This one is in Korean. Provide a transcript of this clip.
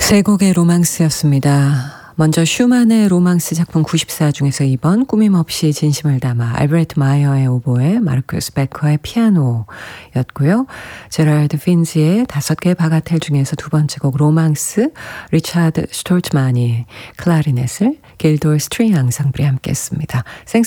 세 곡의 로망스였습니다. 먼저 슈만의 로망스 작품 94 중에서 2번 꾸밈없이 진심을 담아 알브레트 마이어의 오보에 마르쿠스 베커의 피아노였고요. 제랄드 핀즈의 5개의 바가텔 중에서 두 번째 곡 로망스, 리차드 스톨트만이 클라리넷을, 길도어 스트링 앙상블이 함께했습니다.